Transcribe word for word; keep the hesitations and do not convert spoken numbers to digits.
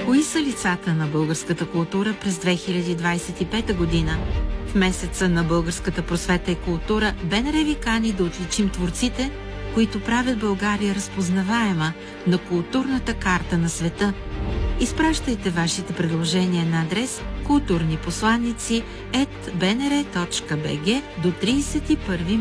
Кои са лицата на българската култура през две хиляди двадесет и пета година? В месеца на българската просвета и култура БНР ви кани да отличим творците, които правят България разпознаваема на културната карта на света. Изпращайте вашите предложения на адрес културни посланици ет бе ен ер точка бе же до тридесет и първи